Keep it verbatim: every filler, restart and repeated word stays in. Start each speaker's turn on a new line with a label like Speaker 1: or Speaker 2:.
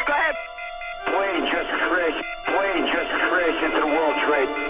Speaker 1: go ahead.
Speaker 2: Plane just crashed. Plane just crashed into the World Trade.